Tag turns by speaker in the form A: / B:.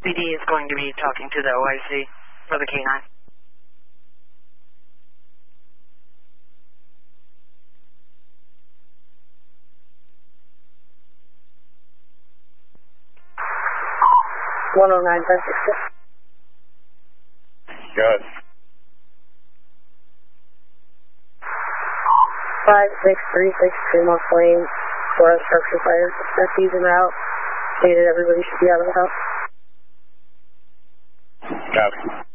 A: PD is going to be talking to the OIC for the K9.
B: One oh nine 566.
C: Good.
B: 5636 Fremont Lane, for structure fire. SC's en route. Stated everybody should be out of the house.
C: Copy.